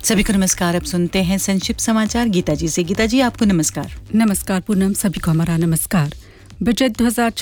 सभी को नमस्कार। अब सुनते हैं संक्षिप्त समाचार गीता जी से। गीता जी, आपको नमस्कार। नमस्कार पूनम, सभी को हमारा नमस्कार। बजट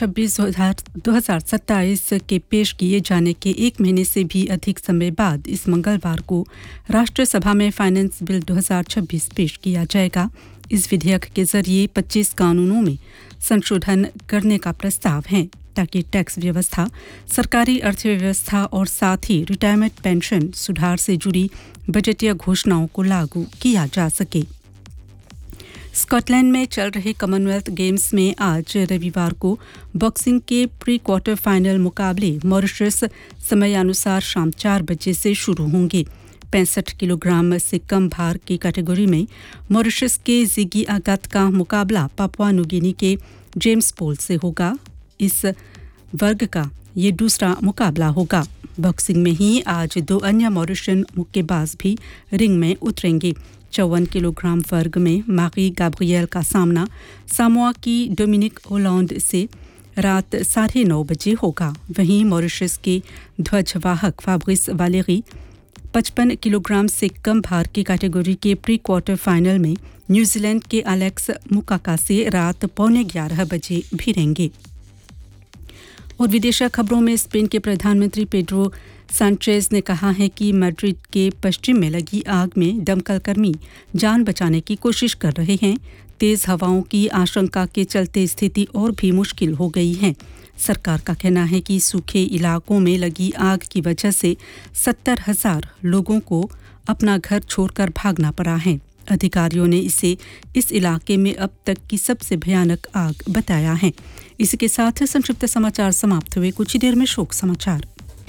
2026-2027 के पेश किए जाने के एक महीने से भी अधिक समय बाद इस मंगलवार को राष्ट्र सभा में फाइनेंस बिल 2026 पेश किया जाएगा। इस विधेयक के जरिए 25 कानूनों में संशोधन करने का प्रस्ताव है ताकि टैक्स व्यवस्था, सरकारी अर्थव्यवस्था और साथ ही रिटायरमेंट पेंशन सुधार से जुड़ी बजटीय घोषणाओं को लागू किया जा सके। स्कॉटलैंड में चल रहे कॉमनवेल्थ गेम्स में आज रविवार को बॉक्सिंग के प्री क्वार्टर फाइनल मुकाबले मॉरिशस समयानुसार शाम 4 बजे से शुरू होंगे। 65 किलोग्राम से कम भार की कैटेगरी में मॉरिशस के जिगी आगात का मुकाबला पापुआ न्यू गिनी के जेम्स पोल से होगा। इस वर्ग का ये दूसरा मुकाबला होगा। बॉक्सिंग में ही आज 2 अन्य मॉरिशियन मुक्केबाज भी रिंग में उतरेंगे। 54 किलोग्राम वर्ग में मारी गैब्रियल का सामना सामोआ की डोमिनिक ओलैंड से रात 9:30 बजे होगा। वहीं मॉरिशस के ध्वजवाहक फैब्रिस वालेरी 55 किलोग्राम से कम भार की कैटेगरी के प्री क्वार्टर फाइनल में न्यूजीलैंड के एलेक्स मुकाका से रात 11:15 बजे भिड़ेंगे। और विदेशी खबरों में स्पेन के प्रधानमंत्री पेड्रो सांचेज ने कहा है कि मैड्रिड के पश्चिम में लगी आग में दमकल कर्मी जान बचाने की कोशिश कर रहे हैं। तेज हवाओं की आशंका के चलते स्थिति और भी मुश्किल हो गई है। सरकार का कहना है कि सूखे इलाकों में लगी आग की वजह से 70,000 लोगों को अपना घर छोड़कर भागना पड़ा है। अधिकारियों ने इसे इस इलाके में अब तक की सबसे भयानक आग बताया है। इसी के साथ संक्षिप्त समाचार समाप्त हुए। कुछ ही देर में शोक समाचार।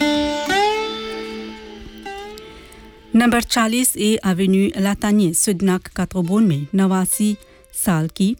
नंबर 40 ए एवेन्यू लातानिए सुडनाक कातरोबोन में 89 साल की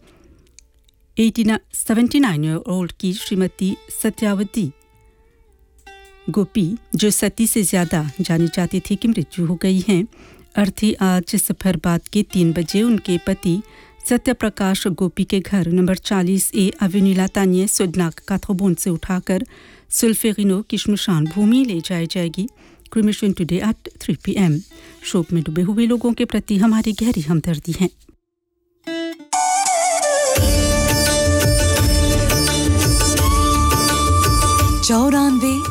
79 ईयर ओल्ड की श्रीमती सत्यावती गोपी, जो सती से ज्यादा जानी जाती थी, की मृत्यु हो गई है। अर्थी आज सफर बाद के 3 बजे उनके पति सत्यप्रकाश गोपी के घर नंबर 40 ए एवेन्यू लातानिए सुडनाक कातरोबोन से उठाकर सुल्फेरिनो की श्मशान भूमि ले जाई जाएगी। Cremation today at 3 PM। शोक में डूबे हुए लोगों के प्रति हमारी गहरी हमदर्दी है।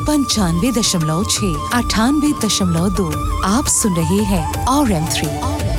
94.95.6 98.2। आप सुन रहे हैं RM3